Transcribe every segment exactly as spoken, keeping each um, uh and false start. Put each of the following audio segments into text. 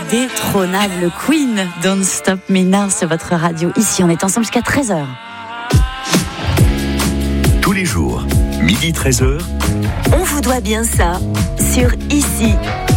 L'indétrônable Queen, Don't Stop Me Now sur votre radio. Ici, on est ensemble jusqu'à treize heures. Tous les jours, midi treize heures. On vous doit bien ça sur Ici.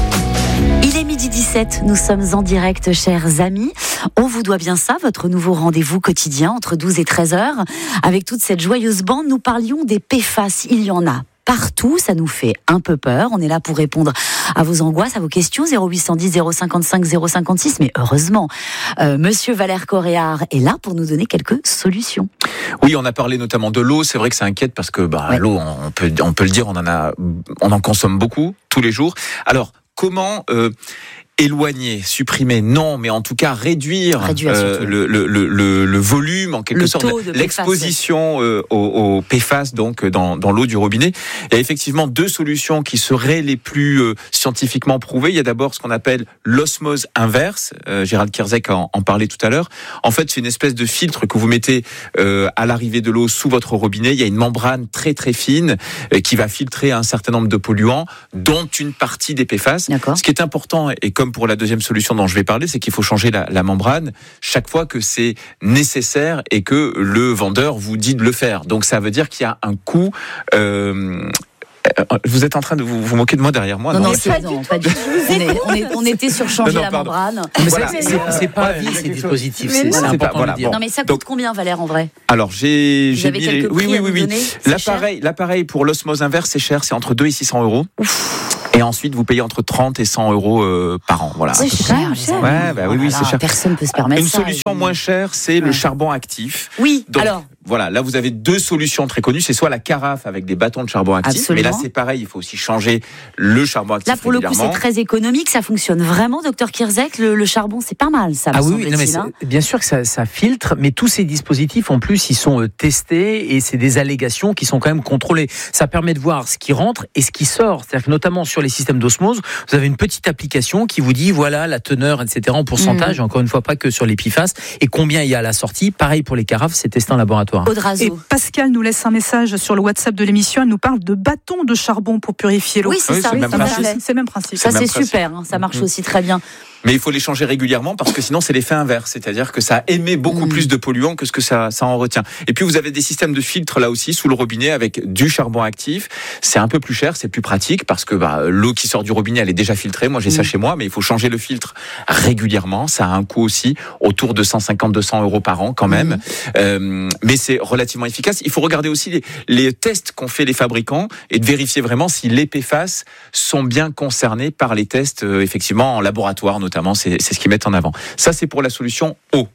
Il est midi dix-sept, nous sommes en direct, chers amis. On vous doit bien ça, votre nouveau rendez-vous quotidien entre douze et treize heures. Avec toute cette joyeuse bande, nous parlions des P F A S. Il y en a partout, ça nous fait un peu peur. On est là pour répondre à vos angoisses, à vos questions. zéro huit cent dix, zéro cinquante-cinq, zéro cinquante-six. Mais heureusement, euh, Monsieur Valère Coréard est là pour nous donner quelques solutions. Oui, on a parlé notamment de l'eau. C'est vrai que ça inquiète parce que bah, ouais. l'eau, on peut, on peut le dire, on en a, on en consomme beaucoup tous les jours. Alors, comment euh, éloigner, supprimer, non, mais en tout cas réduire, réduire euh, le, le, le, le volume, en quelque le sorte, l'exposition P F A S, euh, aux, aux P F A S donc dans, dans l'eau du robinet. Il y a effectivement deux solutions qui seraient les plus euh, scientifiquement prouvées. Il y a d'abord ce qu'on appelle l'osmose inverse. Euh, Gérald Kierzek en, en parlait tout à l'heure. En fait, c'est une espèce de filtre que vous mettez euh, à l'arrivée de l'eau sous votre robinet. Il y a une membrane très très fine euh, qui va filtrer un certain nombre de polluants, dont une partie des P F A S. D'accord. Ce qui est important, et comme pour la deuxième solution dont je vais parler, c'est qu'il faut changer la, la membrane chaque fois que c'est nécessaire et que le vendeur vous dit de le faire. Donc ça veut dire qu'il y a un coût... Euh, Vous êtes en train de vous, vous moquer de moi derrière moi? Non, non, non c'est pas, non, pas du tout. On, est, on, est, on était sur changer non, non, la pardon. membrane. Mais voilà. c'est, c'est, c'est pas vie, ces dispositifs. C'est, c'est important pas, voilà, de dire. Bon. Non, mais ça coûte Donc, combien, Valère, en vrai? Alors, j'ai, Vous j'ai avez mis quelques les... prix oui, oui, oui, oui. L'appareil, l'appareil pour l'osmose inverse, c'est cher, c'est entre deux et six cents euros. Ouf. Et ensuite, vous payez entre trente et cent euros euh, par an. Voilà. C'est cher, cher. Ouais, bah, oh oui, oui, c'est cher. Personne ne peut se permettre Une ça. Une solution moins chère, c'est ouais. le charbon actif. Oui, donc, alors. Voilà, là vous avez deux solutions très connues. C'est soit la carafe avec des bâtons de charbon actif, Absolument. mais là c'est pareil, il faut aussi changer le charbon actif. Là pour le coup c'est très économique, ça fonctionne vraiment, docteur Kierzek. Le, le charbon c'est pas mal, ça. Ah oui, oui non, mais hein. bien sûr que ça, ça filtre, mais tous ces dispositifs en plus ils sont euh, testés et c'est des allégations qui sont quand même contrôlées. Ça permet de voir ce qui rentre et ce qui sort. C'est-à-dire que notamment sur les systèmes d'osmose, vous avez une petite application qui vous dit voilà la teneur, et cetera en pourcentage. Mmh. Encore une fois pas que sur les P F A S et combien il y a à la sortie. Pareil pour les carafes, c'est testé en laboratoire. Et Pascal nous laisse un message sur le WhatsApp de l'émission. Elle nous parle de bâtons de charbon pour purifier l'eau. Oui, c'est oui, ça. C'est, oui, le ça, c'est le même principe. Ça, c'est, c'est super. Hein, ça marche mmh. aussi très bien. Mais il faut les changer régulièrement parce que sinon c'est l'effet inverse, c'est-à-dire que ça émet beaucoup mmh. plus de polluants que ce que ça, ça en retient. Et puis vous avez des systèmes de filtres là aussi sous le robinet avec du charbon actif. C'est un peu plus cher, c'est plus pratique parce que bah, l'eau qui sort du robinet elle est déjà filtrée. Moi j'ai mmh. ça chez moi, mais il faut changer le filtre régulièrement. Ça a un coût aussi autour de cent cinquante à deux cents euros par an quand même. Mmh. Euh, mais c'est relativement efficace. Il faut regarder aussi les, les tests qu'ont fait les fabricants et de vérifier vraiment si les P F A S sont bien concernés par les tests euh, effectivement en laboratoire notamment, c'est, c'est ce qu'ils mettent en avant. Ça, c'est pour la solution eau.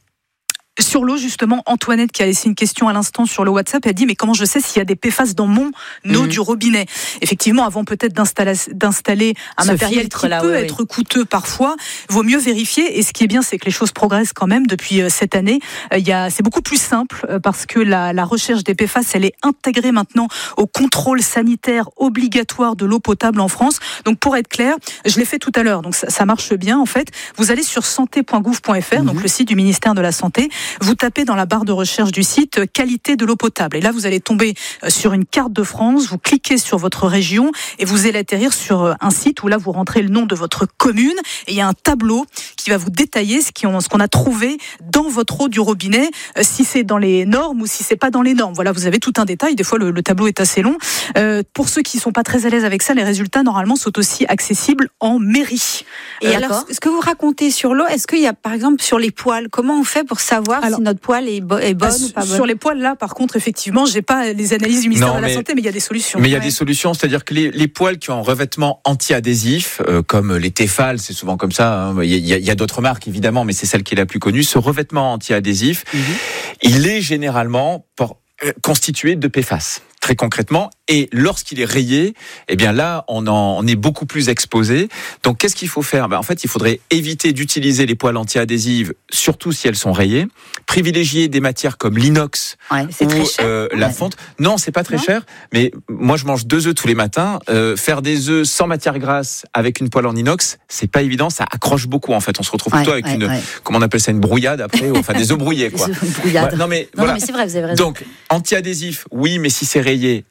Sur l'eau, justement, Antoinette qui a laissé une question à l'instant sur le WhatsApp, elle dit mais comment je sais s'il y a des P F A S dans mon eau mmh. du robinet? Effectivement, avant peut-être d'installer, d'installer un Ce matériel filtre, qui là, peut oui, être oui. coûteux parfois, vaut mieux vérifier. Et ce qui est bien, c'est que les choses progressent quand même depuis cette année. Il y a, c'est beaucoup plus simple parce que la, la recherche des P F A S, elle est intégrée maintenant au contrôle sanitaire obligatoire de l'eau potable en France. Donc pour être clair, je l'ai fait tout à l'heure, donc ça, ça marche bien en fait. Vous allez sur santé point gouv point f r, mmh. donc le site du ministère de la Santé. Vous tapez dans la barre de recherche du site « Qualité de l'eau potable ». Et là, vous allez tomber sur une carte de France, vous cliquez sur votre région et vous allez atterrir sur un site où là, vous rentrez le nom de votre commune et il y a un tableau qui va vous détailler ce qu'on a trouvé dans votre eau du robinet, si c'est dans les normes ou si c'est pas dans les normes. Voilà, vous avez tout un détail. Des fois, le, le tableau est assez long. Euh, pour ceux qui sont pas très à l'aise avec ça, les résultats, normalement, sont aussi accessibles en mairie. Et euh, alors, ce que vous racontez sur l'eau, est-ce qu'il y a, par exemple, sur les poêles, comment on fait pour savoir alors, si notre poêle est, bo- est bonne euh, ou pas bonne? Sur les poêles, là, par contre, effectivement, j'ai pas les analyses du ministère non, de la mais, Santé, mais il y a des solutions. Mais il y a ouais. des solutions, c'est-à-dire que les, les poêles qui ont un revêtement anti-adhésif, euh, comme les Tefal, c'est souvent comme ça, hein, il, y a, il y a d'autres marques évidemment, mais c'est celle qui est la plus connue, ce revêtement anti-adhésif, mmh. il est généralement pour, euh, constitué de P F A S. Très concrètement, et lorsqu'il est rayé, eh bien là, on, en, on est beaucoup plus exposé. Donc, qu'est-ce qu'il faut faire ? Ben, en fait, il faudrait éviter d'utiliser les poêles anti-adhésives, surtout si elles sont rayées. Privilégier des matières comme l'inox ouais, c'est ou très cher. Euh, la ouais. fonte. Non, c'est pas très non. cher. Mais moi, je mange deux œufs tous les matins. Euh, faire des œufs sans matière grasse avec une poêle en inox, c'est pas évident. Ça accroche beaucoup. En fait, on se retrouve plutôt ouais, avec ouais, une, ouais. comment on appelle ça, une brouillade après, ou, enfin des œufs brouillés, quoi. Des œufs brouillades. Ouais, non mais non, voilà. non, mais c'est vrai, vous avez raison. Donc, anti-adhésif, oui, mais si c'est rayé, non.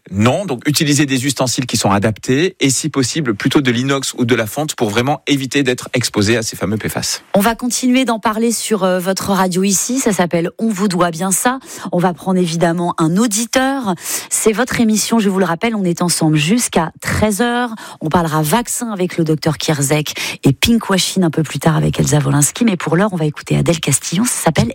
évidemment. Donc, utiliser des ustensiles qui sont adaptés et, si possible, plutôt de l'inox ou de la fonte pour vraiment éviter d'être exposé à ces fameux P F A S. On va continuer d'en parler sur euh, votre radio ici. Ça s'appelle On vous doit bien ça. On va prendre évidemment un auditeur. C'est votre émission, je vous le rappelle. On est ensemble jusqu'à treize heures. On parlera vaccin avec le docteur Kierzek et pinkwashing un peu plus tard avec Elsa Wolinski. Mais pour l'heure, on va écouter Adèle Castillon. Ça s'appelle